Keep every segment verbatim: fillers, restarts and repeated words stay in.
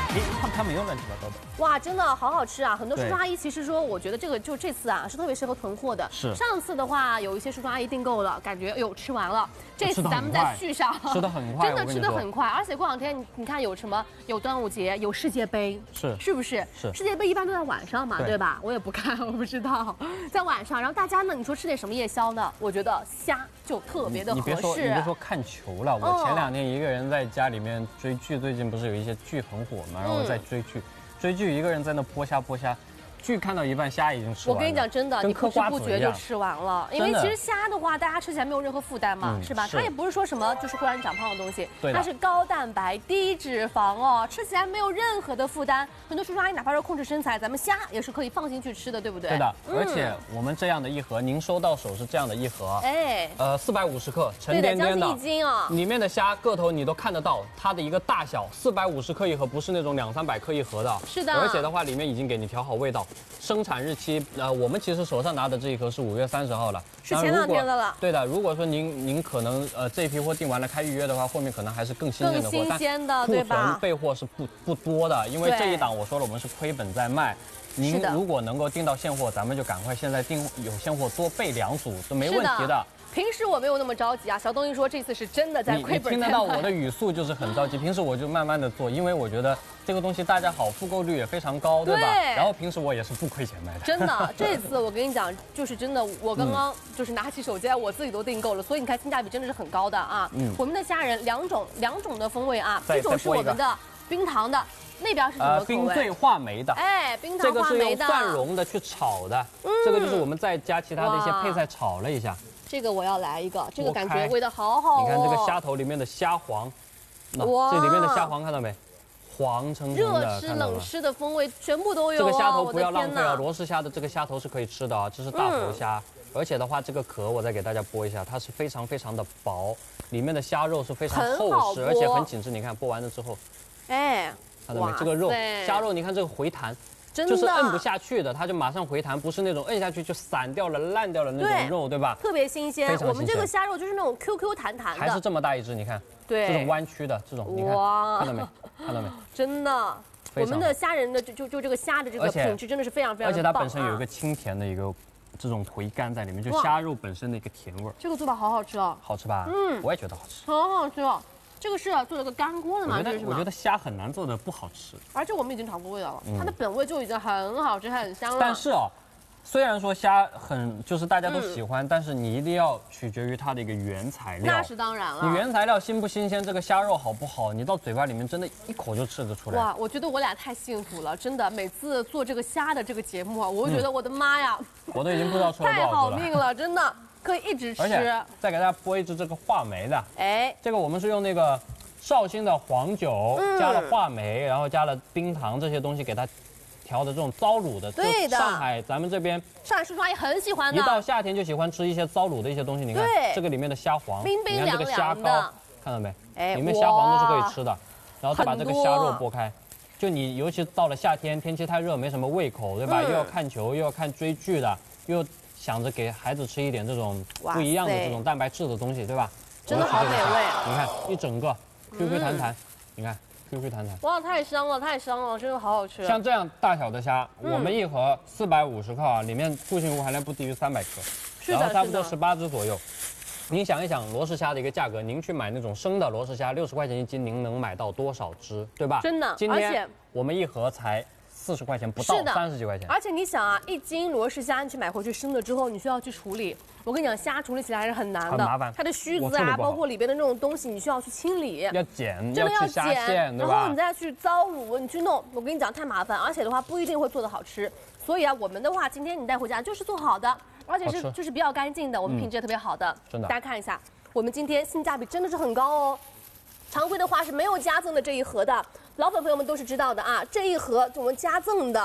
哎，它它没有乱七八糟的。 哇，真的好好吃啊！很多叔叔阿姨其实说，我觉得这个就这次啊是特别适合囤货的。 是。 上次的话，有一些叔叔阿姨订购了，感觉哎呦吃完了。这次咱们再续上， 吃的很快， 真的吃的很快。而且过两天你你看有什么？有端午节，有世界杯， 是是不是？ 是。 世界杯一般都在晚上嘛，对吧？我也不看，我不知道。在晚上，然后大家呢，你说吃点什么夜宵呢？我觉得虾就特别的合适。 你别说，你别说看球了，我前两天一个人在家里面追剧，最近不是有一些剧很火嘛，然后我在追剧。追剧一个人在那剥虾剥虾，剧看到一半虾已经吃完了。 我跟你讲真的，你不知不觉就吃完了，因为其实虾的话，大家吃起来没有任何负担嘛，是吧？它也不是说什么就是会让你长胖的东西，它是高蛋白低脂肪哦，吃起来没有任何的负担。很多叔叔阿姨哪怕是控制身材，咱们虾也是可以放心去吃的，对不对？ 对的，而且我们这样的一盒，您收到手是这样的一盒，哎，呃，四百五十克，沉甸甸的， 将近一斤啊， 里面的虾个头你都看得到，它的一个大小，四百五十克一盒，不是那种两三百克一盒的， 是的， 而且的话里面已经给你调好味道。生产日期，呃，我们其实手上拿的这一盒是五月三十号了， 是前两天的了。 对的，如果说您您可能呃这批货订完了开预约的话，后面可能还是更新鲜的货， 更新鲜的，对吧？ 库存备货是不不多的，因为这一档我说了，我们是亏本在卖。您如果能够订到现货，咱们就赶快现在订有现货，多备两组都没问题的。 平时我没有那么着急啊，小东西说这次是真的在亏本。 你听得到我的语速就是很着急，平时我就慢慢的做，因为我觉得这个东西大家好，复购率也非常高，对吧？然后平时我也是不亏钱卖的。 真的，这次我跟你讲，就是真的，我刚刚就是拿起手机来，我自己都订购了，所以你看性价比真的是很高的啊。嗯，我们的虾仁两种两种的风味啊，一种是我们的冰糖的。那边是什么口味？ 冰醉话梅的， 哎，冰糖话梅的。 这个是用蒜蓉的去炒的，嗯、这个就是我们再加其他的一些配菜炒了一下。 这个我要来一个，这个感觉味道好好哦。 你看这个虾头里面的虾黄，哇，这里面的虾黄看到没？黄澄澄的， 热吃冷吃的风味全部都有。 这个虾头不要浪费啊，罗氏虾的这个虾头是可以吃的啊，这是大头虾，嗯、而且的话这个壳我再给大家剥一下，它是非常非常的薄，里面的虾肉是非常厚实，而且很紧致。你看剥完了之后， 哎。 看到没？这个肉虾肉，你看这个回弹，就是摁不下去的，它就马上回弹，不是那种摁下去就散掉了、烂掉了那种肉，对吧？ 特别新鲜。我们这个虾肉就是那种 Q Q 弹弹的， 还是这么大一只，你看， 对， 这种弯曲的这种，你看，看到没？看到没？ 真的，我们的虾仁的就就就这个虾的这个品质真的是非常非常棒， 而且它本身有一个清甜的一个这种回甘在里面，就虾肉本身的一个甜味。 这个做法好好吃哦， 好吃吧？嗯，我也觉得好吃， 好好吃哦。这个是做了个干锅的嘛？ 我觉得我觉得虾很难做的不好吃， 而且我们已经尝过味道了，它的本味就已经很好吃、很香了。 但是哦，虽然说虾很就是大家都喜欢，但是你一定要取决于它的一个原材料。 那是当然了， 你原材料新不新鲜，这个虾肉好不好，你到嘴巴里面真的一口就吃得出来。 哇，我觉得我俩太幸福了，真的，每次做这个虾的这个节目啊，我就觉得我的妈呀， 我都已经不知道吃了多少太好命了，真的可以一直吃。 而且再给大家剥一只这个话梅的，哎，这个我们是用那个。绍兴的黄酒、嗯、加了话梅，然后加了冰糖这些东西给它调的这种糟卤的。 对的。 上海咱们这边， 上海叔叔阿姨很喜欢的。 一到夏天就喜欢吃一些糟卤的一些东西。你看这个里面的虾黄， 冰冰凉凉的， 你看这个虾膏，看到没？哎，里面虾黄都是可以吃的。然后再把这个虾肉剥开，就你尤其到了夏天，天气太热，没什么胃口，对吧？嗯、又要看球，又要看追剧的，又想着给孩子吃一点这种不一样的这种蛋白质的东西，对吧？ 真的好美味。 你看一整个。Q Q 弹弹，你看 Q Q 弹弹， 哇，太香了，太香了，真的好好吃。 像这样大小的虾，我们一盒四百五十克啊，里面固性物含量不低于三百克，然后差不多十八只左右。您想一想，罗氏虾的一个价格，您去买那种生的罗氏虾，六十块钱一斤，您能买到多少只，对吧？ 真的， 今天我们一盒才四十块钱不到，三十几块钱。 而且你想啊，一斤罗氏虾你去买回去生了之后，你需要去处理。我跟你讲，虾处理起来还是很难的， 很麻烦。 它的须子啊，包括里边的那种东西，你需要去清理， 要剪， 真的要剪， 然后你再去糟卤，你去弄。我跟你讲，太麻烦，而且的话不一定会做得好吃。所以啊，我们的话，今天你带回家就是做好的，而且是就是比较干净的，我们品质也特别好的。 真的， 大家看一下，我们今天性价比真的是很高哦。常规的话是没有加赠的这一盒的，老粉朋友们都是知道的啊。这一盒我们加赠的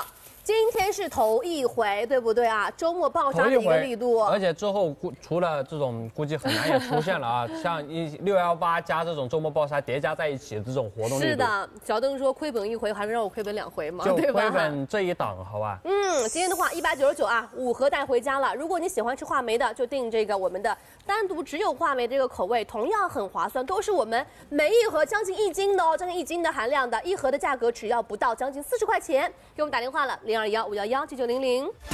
今天是头一回，对不对啊？周末爆炸的一个力度， 而且之后估除了这种估计很难也出现了啊，像一六幺八加这种周末爆杀叠加在一起的这种活动力度。 是的，小邓说亏本一回，还能让我亏本两回吗？ 就对吧？ 亏本这一档，好吧？ 嗯，今天的话一百九十九啊，五盒带回家了。如果你喜欢吃话梅的，就订这个我们的单独只有话梅这个口味，同样很划算，都是我们每一盒将近一斤的哦，将近一斤的含量的，一盒的价格只要不到将近四十块钱。给我们打电话了，零二幺五幺幺九九零零。